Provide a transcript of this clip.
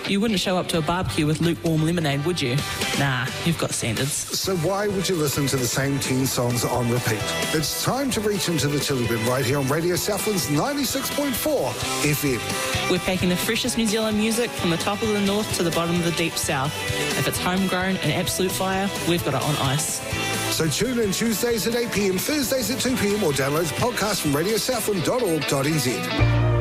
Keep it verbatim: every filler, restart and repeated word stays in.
You wouldn't show up to a barbecue with lukewarm lemonade, would you? Nah, you've got standards. So why would you listen to the same teen songs on repeat? It's time to reach into the chili bin right here on Radio Southland's ninety-six point four F M. We're packing the freshest New Zealand music from the top of the north to the bottom of the deep south. If it's homegrown and absolute fire, we've got it on ice. So tune in Tuesdays at eight p m, Thursdays at two p m, or download the podcast from radio southland dot org dot n z.